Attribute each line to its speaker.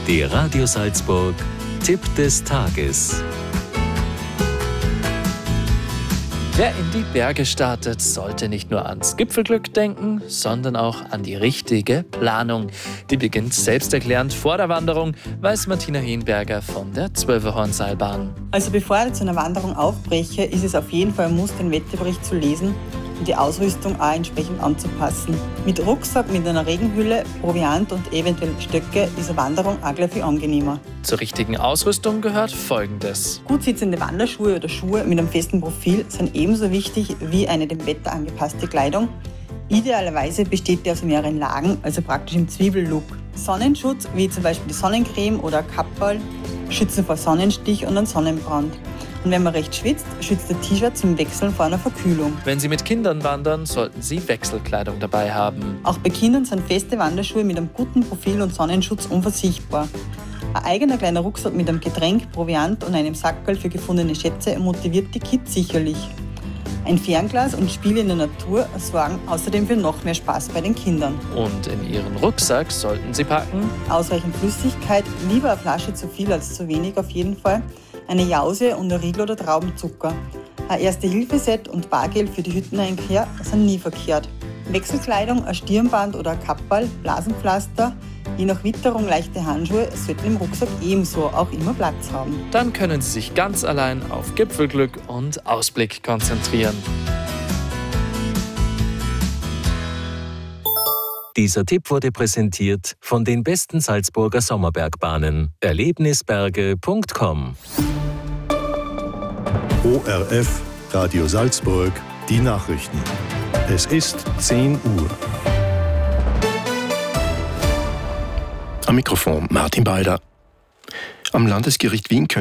Speaker 1: Der Radio Salzburg Tipp des Tages.
Speaker 2: Wer in die Berge startet, sollte nicht nur ans Gipfelglück denken, sondern auch an die richtige Planung. Die beginnt selbsterklärend vor der Wanderung, weiß Martina Henberger von der Zwölferhornseilbahn.
Speaker 3: Also bevor ich zu einer Wanderung aufbreche, ist es auf jeden Fall ein Muss, den Wetterbericht zu lesen und die Ausrüstung auch entsprechend anzupassen. Mit Rucksack, mit einer Regenhülle, Proviant und eventuell Stöcke ist eine Wanderung auch gleich viel angenehmer.
Speaker 2: Zur richtigen Ausrüstung gehört Folgendes.
Speaker 3: Gut sitzende Wanderschuhe oder Schuhe mit einem festen Profil sind ebenso wichtig wie eine dem Wetter angepasste Kleidung. Idealerweise besteht die aus mehreren Lagen, also praktisch im Zwiebellook. Sonnenschutz, wie zum Beispiel die Sonnencreme oder Kapperl, schützen vor Sonnenstich und einem Sonnenbrand. Und wenn man recht schwitzt, schützt der T-Shirt zum Wechseln vor einer Verkühlung.
Speaker 2: Wenn Sie mit Kindern wandern, sollten Sie Wechselkleidung dabei haben.
Speaker 3: Auch bei Kindern sind feste Wanderschuhe mit einem guten Profil und Sonnenschutz unverzichtbar. Ein eigener kleiner Rucksack mit einem Getränk, Proviant und einem Sackerl für gefundene Schätze motiviert die Kids sicherlich. Ein Fernglas und Spiele in der Natur sorgen außerdem für noch mehr Spaß bei den Kindern.
Speaker 2: Und in Ihren Rucksack sollten Sie packen
Speaker 3: Ausreichend Flüssigkeit, lieber eine Flasche zu viel als zu wenig auf jeden Fall, eine Jause und ein Riegel oder Traubenzucker. Ein Erste-Hilfe-Set und Bargeld für die Hütteneinkehr sind nie verkehrt. Wechselkleidung, ein Stirnband oder ein Kapperl, Blasenpflaster, je nach Witterung leichte Handschuhe sollten im Rucksack ebenso auch immer Platz haben.
Speaker 2: Dann können Sie sich ganz allein auf Gipfelglück und Ausblick konzentrieren.
Speaker 1: Dieser Tipp wurde präsentiert von den besten Salzburger Sommerbergbahnen. Erlebnisberge.com.
Speaker 4: ORF Radio Salzburg, die Nachrichten. Es ist 10 Uhr.
Speaker 5: Am Mikrofon Martin Balder. Am Landesgericht Wien